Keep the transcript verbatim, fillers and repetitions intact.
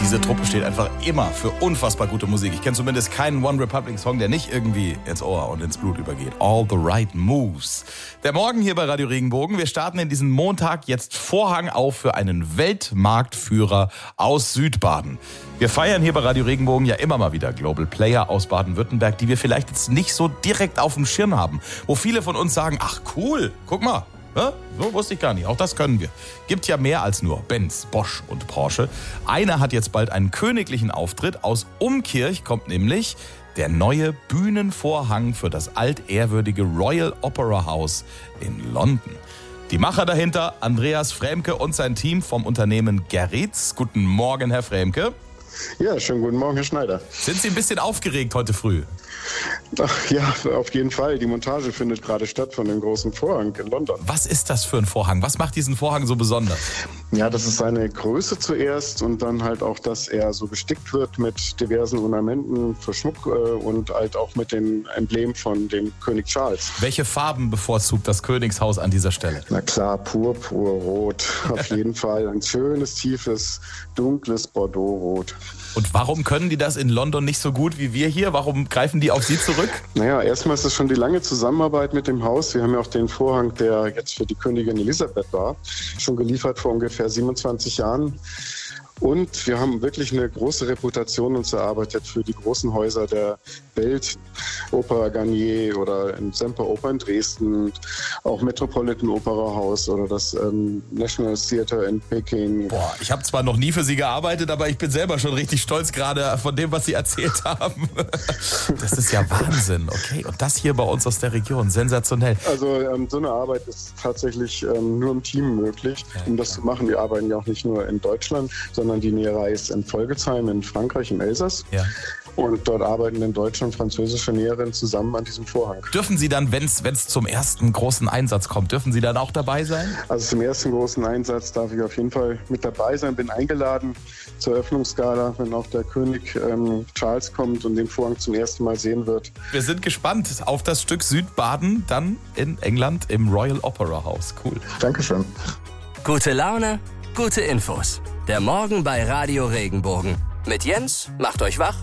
Diese Truppe steht einfach immer für unfassbar gute Musik. Ich kenne zumindest keinen One Republic Song, der nicht irgendwie ins Ohr und ins Blut übergeht. All the right moves. Der Morgen hier bei Radio Regenbogen. Wir starten in diesen Montag jetzt Vorhang auf für einen Weltmarktführer aus Südbaden. Wir feiern hier bei Radio Regenbogen ja immer mal wieder Global Player aus Baden-Württemberg, die wir vielleicht jetzt nicht so direkt auf dem Schirm haben. Wo viele von uns sagen, ach cool, guck mal. Ja, so wusste ich gar nicht. Auch das können wir. Gibt ja mehr als nur Benz, Bosch und Porsche. Einer hat jetzt bald einen königlichen Auftritt. Aus Umkirch kommt nämlich der neue Bühnenvorhang für das altehrwürdige Royal Opera House in London. Die Macher dahinter, Andreas Fremke und sein Team vom Unternehmen Gerritz. Guten Morgen, Herr Fremke. Ja, schönen guten Morgen, Herr Schneider. Sind Sie ein bisschen aufgeregt heute früh? Ach ja, auf jeden Fall. Die Montage findet gerade statt von dem großen Vorhang in London. Was ist das für ein Vorhang? Was macht diesen Vorhang so besonders? Ja, das ist seine Größe zuerst und dann halt auch, dass er so bestickt wird mit diversen Ornamenten für Schmuck äh, und halt auch mit dem Emblem von dem König Charles. Welche Farben bevorzugt das Königshaus an dieser Stelle? Na klar, purpurrot. Auf jeden Fall ein schönes, tiefes, dunkles Bordeaux-Rot. Und warum können die das in London nicht so gut wie wir hier? Warum greifen die auf Sie zurück? Naja, erstmal ist es schon die lange Zusammenarbeit mit dem Haus. Wir haben ja auch den Vorhang, der jetzt für die Königin Elisabeth war, schon geliefert vor ungefähr siebenundzwanzig Jahren. Und wir haben wirklich eine große Reputation uns erarbeitet für die großen Häuser der Welt. Opera Garnier oder im Semperoper in Dresden, auch Metropolitan Opera House oder das ähm, National Theatre in Peking. Boah, ich habe zwar noch nie für Sie gearbeitet, aber ich bin selber schon richtig stolz gerade von dem, was Sie erzählt haben. Das ist ja Wahnsinn, okay. Und das hier bei uns aus der Region, sensationell. Also ähm, so eine Arbeit ist tatsächlich ähm, nur im Team möglich, um das zu machen. Wir arbeiten ja auch nicht nur in Deutschland, sondern die Näherei ist in Volgelsheim in Frankreich, im Elsass. Ja. Und dort arbeiten in deutsche und französische Näherinnen zusammen an diesem Vorhang. Dürfen Sie dann, wenn es zum ersten großen Einsatz kommt, dürfen Sie dann auch dabei sein? Also zum ersten großen Einsatz darf ich auf jeden Fall mit dabei sein. Bin eingeladen zur Eröffnungsgala, wenn auch der König ähm, Charles kommt und den Vorhang zum ersten Mal sehen wird. Wir sind gespannt auf das Stück Südbaden, dann in England im Royal Opera House. Cool. Dankeschön. Gute Laune, gute Infos. Der Morgen bei Radio Regenbogen. Mit Jens macht euch wach